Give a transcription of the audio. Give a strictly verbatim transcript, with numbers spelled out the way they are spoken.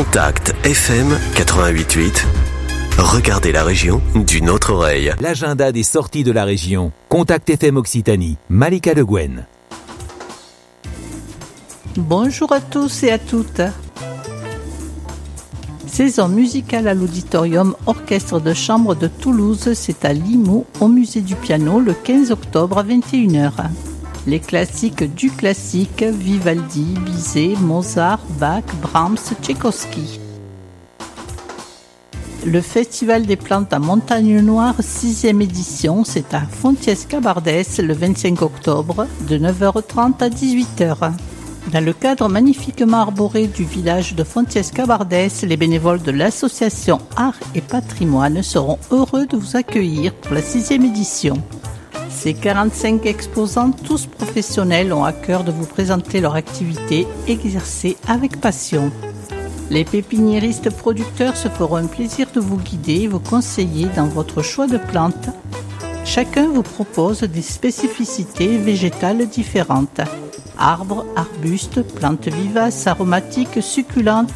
Contact F M quatre-vingt-huit virgule huit. Regardez la région d'une autre oreille. L'agenda des sorties de la région. Contact F M Occitanie. Malika Le Guen. Bonjour à tous et à toutes. Saison musicale à l'Auditorium Orchestre de Chambre de Toulouse, c'est à Limoux, au Musée du Piano, le quinze octobre à vingt et une heures. Les classiques du classique, Vivaldi, Bizet, Mozart, Bach, Brahms, Tchaïkovski. Le Festival des plantes à Montagne Noire, sixième édition, c'est à Fontiès-Cabardès le vingt-cinq octobre, de neuf heures trente à dix-huit heures. Dans le cadre magnifiquement arboré du village de Fontiès-Cabardès, les bénévoles de l'association Art et Patrimoine seront heureux de vous accueillir pour la sixième édition. Ces quarante-cinq exposants, tous professionnels, ont à cœur de vous présenter leur activité exercée avec passion. Les pépiniéristes producteurs se feront un plaisir de vous guider et vous conseiller dans votre choix de plantes. Chacun vous propose des spécificités végétales différentes. Arbres, arbustes, plantes vivaces, aromatiques, succulentes,